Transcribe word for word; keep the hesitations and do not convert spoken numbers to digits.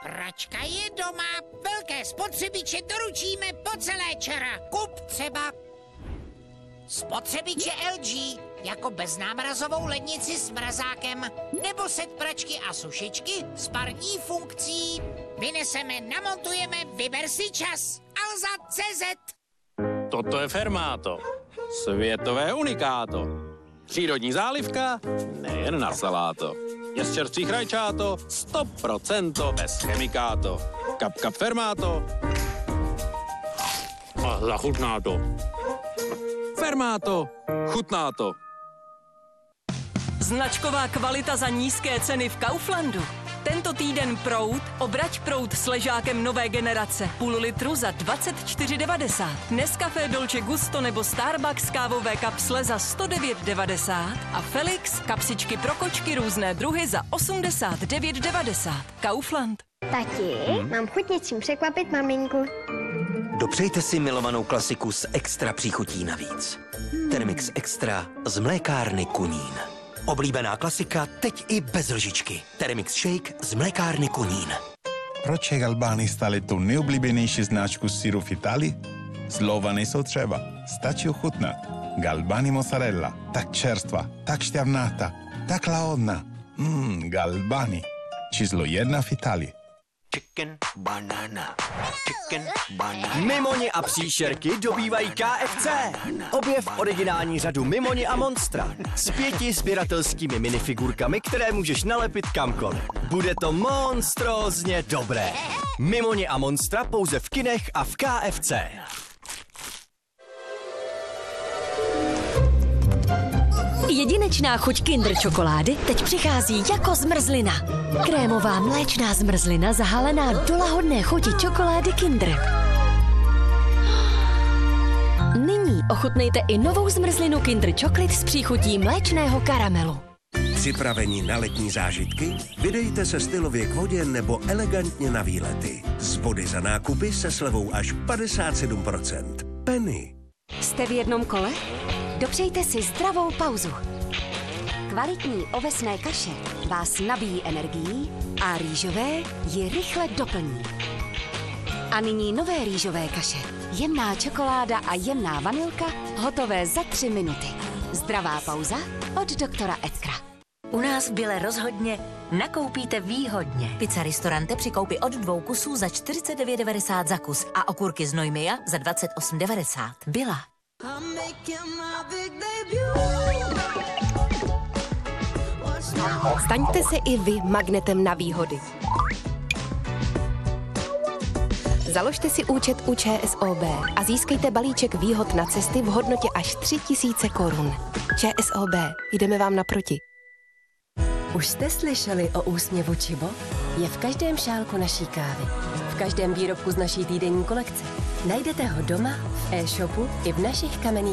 Pračka je doma, velké spotřebiče doručíme po celé čara. Kup třeba spotřebiče L G, jako beznámrazovou lednici s mrazákem, nebo set pračky a sušičky s parní funkcí. Vyneseme, namontujeme, vyber si čas. Alza tečka cé zet. Toto je Fermáto. Světové unikáto. Přírodní zálivka, nejen na saláto. Je z čerstvých rajčáto, sto procent bez chemikáto. Kap, kap Fermáto. A zachutná to. Fermáto, chutná to. Značková kvalita za nízké ceny v Kauflandu. Tento týden proud, obrať proud s ležákem nové generace. Půl litru za dvacet čtyři devadesát. Nescafé Dolce Gusto nebo Starbucks kávové kapsle za sto devět devadesát. A Felix kapsičky pro kočky různé druhy za osmdesát devět devadesát. Kaufland. Tati, hmm? mám chuť něčím překvapit maminku. Dopřejte si milovanou klasiku s extra příchutí navíc. Hmm. Thermix Extra z mlékárny Kunín. Oblíbená klasika teď i bez lžičky. Thermix Shake z mlékárny Kunín. Proč je Galbani stále tu nejoblíbenější značku syru v Itálii? Slova nejsou třeba, stačí ochutnat. Galbani mozzarella, tak čerstvá, tak šťavnatá, tak lahodná. Mmm, Galbani. Číslo jedna v Itálii. Chicken banana. Chicken banana. Mimoni a příšerky dobývají K F C. Objev originální řadu Mimoni a Monstra s pěti sběratelskými minifigurkami, které můžeš nalepit kamkoliv. Bude to monstrózně dobré. Mimoni a Monstra pouze v kinech a v K F C. Jedinečná chuť Kinder čokolády teď přichází jako zmrzlina. Krémová mléčná zmrzlina zahalená do lahodné chuti čokolády Kinder. Nyní ochutnejte i novou zmrzlinu Kinder Chocolate s příchutí mléčného karamelu. Připraveni na letní zážitky? Vydejte se stylově k vodě nebo elegantně na výlety. Z body za nákupy se slevou až padesát sedm procent. Penny. Jste v jednom kole? Dopřejte si zdravou pauzu. Kvalitní ovesné kaše vás nabíjí energií a rýžové ji rychle doplní. A nyní nové rýžové kaše. Jemná čokoláda a jemná vanilka, hotové za tři minuty. Zdravá pauza od doktora Edkra. U nás v Bile rozhodně nakoupíte výhodně. Pizza Ristorante při koupi od dvou kusů za čtyřicet devět devadesát za kus a okurky z Neumia za dvacet osm devadesát. Bila. Staňte se i vy magnetem na výhody. Založte si účet u Č S O B a získejte balíček výhod na cesty v hodnotě až tři tisíce korun. Č S O B, jdeme vám naproti. Už jste slyšeli o úsměvu Čibo? Je v každém šálku naší kávy. V každém výrobku z naší týdenní kolekce. Najdete ho doma, v e-shopu i v našich kamenných